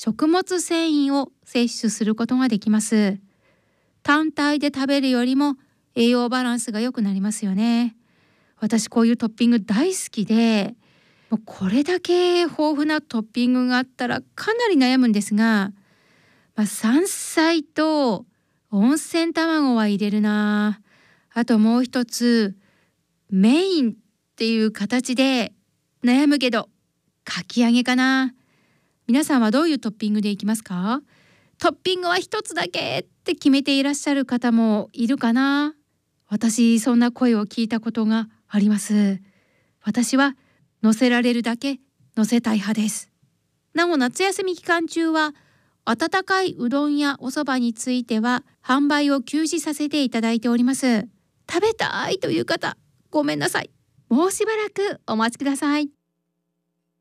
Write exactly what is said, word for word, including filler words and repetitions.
食物繊維を摂取することができます。単体で食べるよりも栄養バランスが良くなりますよね。私こういうトッピング大好きで、もうこれだけ豊富なトッピングがあったらかなり悩むんですが、まあ、山菜と温泉卵は入れるな。あともう一つメインっていう形で悩むけどかき揚げかな。皆さんはどういうトッピングでいきますか？トッピングは一つだけって決めていらっしゃる方もいるかな。私そんな声を聞いたことがあります。私は乗せられるだけ乗せたい派です。なお夏休み期間中は温かいうどんやおそばについては販売を休止させていただいております。食べたいという方、ごめんなさい。もうしばらくお待ちください。